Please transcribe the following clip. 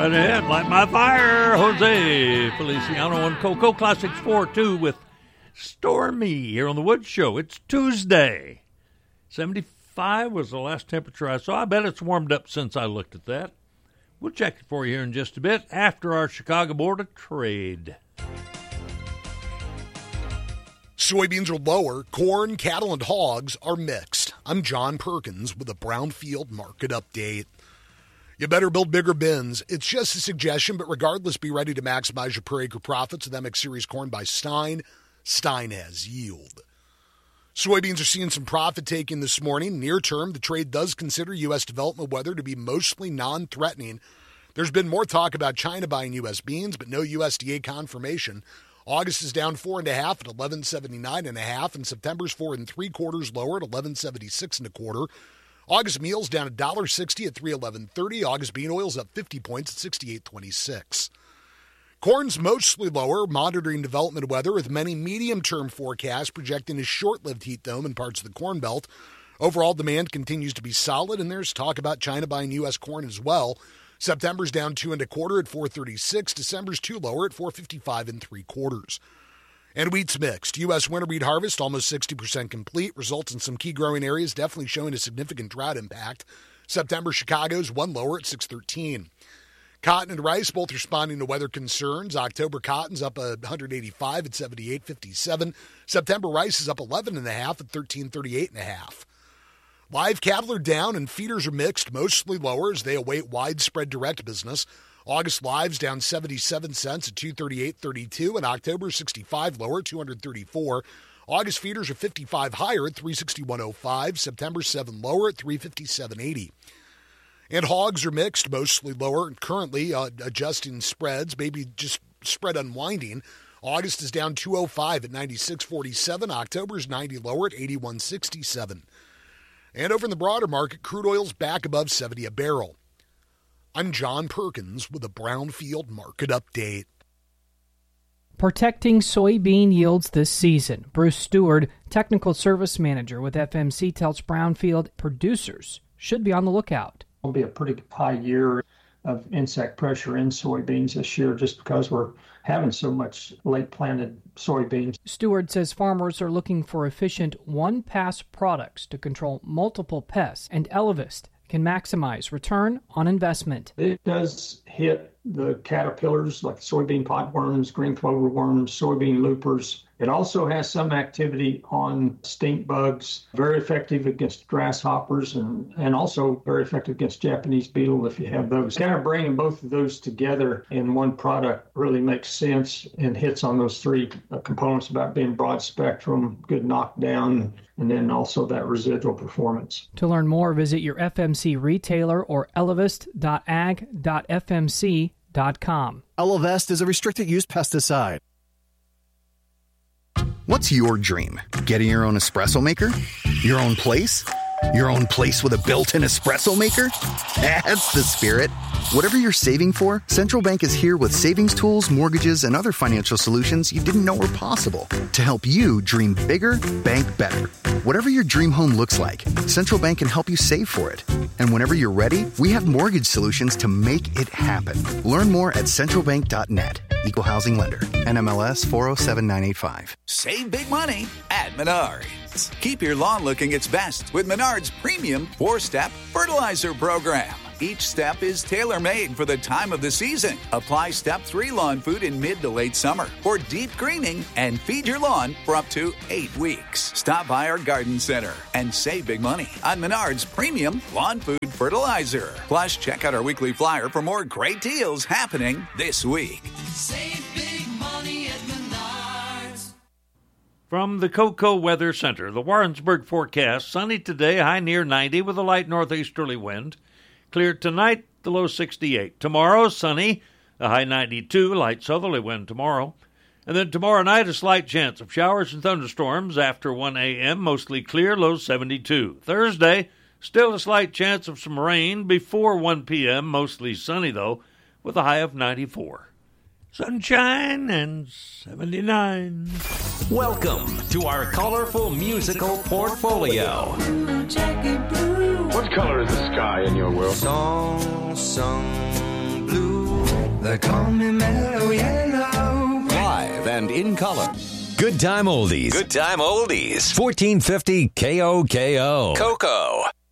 right ahead. Light my fire, Jose Feliciano and Coco Classics 4-2 with Stormy here on the Wood Show. It's Tuesday. 75 was the last temperature I saw. I bet it's warmed up since I looked at that. We'll check it for you here in just a bit after our Chicago Board of Trade. Soybeans are lower. Corn, cattle, and hogs are mixed. I'm John Perkins with a Brownfield market update. You better build bigger bins. It's just a suggestion, but regardless, be ready to maximize your per acre profits with MX Series corn by Stein. Stein has yield. Soybeans are seeing some profit taking this morning. Near term, the trade does consider U.S. development weather to be mostly non-threatening. There's been more talk about China buying U.S. beans, but no USDA confirmation. August is down 4.5 at 11.79.5, and September's 4 3/4 lower at 11.76 1/4. August meal's down $1.60 at 3.11.30. August bean oil's up 50 points at 68.26. Corn's mostly lower, monitoring development weather with many medium-term forecasts projecting a short-lived heat dome in parts of the Corn Belt. Overall demand continues to be solid, and there's talk about China buying U.S. corn as well. September's down 2 1/4 at 4.36. December's 2 lower at 4.55 3/4. And wheat's mixed. U.S. winter wheat harvest almost 60% complete. Results in some key growing areas definitely showing a significant drought impact. September Chicago's 1 lower at 6.13. Cotton and rice both responding to weather concerns. October cotton's up 185 at 78.57. September rice is up 11.5 at 13.38.5. Live cattle are down and feeders are mixed, mostly lower as they await widespread direct business. August live's down 77 cents at 238.32, and October 65 lower at 234. August feeders are 55 higher at 361.05. September 7 lower at 357.80. And hogs are mixed, mostly lower, and currently adjusting spreads, maybe just spread unwinding. August is down 205 at 96.47. October is 90 lower at 81.67. And over in the broader market, crude oil's back above 70 a barrel. I'm John Perkins with a Brownfield market update. Protecting soybean yields this season. Bruce Stewart, Technical Service Manager with FMC, tells Brownfield producers should be on the lookout. It'll be a pretty high year of insect pressure in soybeans this year just because we're having so much late planted soybeans. Stewart says farmers are looking for efficient one-pass products to control multiple pests, and Elevest can maximize return on investment. It does hit the caterpillars like soybean potworms, green clover worms, soybean loopers. It also has some activity on stink bugs, very effective against grasshoppers and also very effective against Japanese beetle if you have those. Kind of bringing both of those together in one product really makes sense and hits on those three components about being broad spectrum, good knockdown, and then also that residual performance. To learn more, visit your FMC retailer or elevest.ag.fmc.com. Elevest is a restricted use pesticide. What's your dream? Getting your own espresso maker? Your own place? Your own place with a built-in espresso maker? That's the spirit. Whatever you're saving for, Central Bank is here with savings tools, mortgages, and other financial solutions you didn't know were possible to help you dream bigger, bank better. Whatever your dream home looks like, Central Bank can help you save for it. And whenever you're ready, we have mortgage solutions to make it happen. Learn more at centralbank.net. Equal housing lender. NMLS 407985. Save big money at Menards. Keep your lawn looking its best with Menards Premium 4-Step Fertilizer Program. Each step is tailor-made for the time of the season. Apply Step 3 lawn food in mid to late summer for deep greening and feed your lawn for up to 8 weeks. Stop by our garden center and save big money on Menards Premium Lawn Food Fertilizer. Plus, check out our weekly flyer for more great deals happening this week. Save big money at Menards. From the Cocoa Weather Center, the Warrensburg forecast, sunny today, high near 90 with a light northeasterly wind. Clear tonight, the low 68. Tomorrow, sunny, a high 92, light southerly wind tomorrow. And then tomorrow night, a slight chance of showers and thunderstorms after 1 a.m., mostly clear, low 72. Thursday, still a slight chance of some rain before 1 p.m., mostly sunny, though, with a high of 94. Sunshine and 79. Welcome to our colorful musical portfolio. What color is the sky in your world? Song sung blue Call me Mellow Yellow. Live and in color. Good time oldies. Good time oldies. 1450 KOKO. Coco.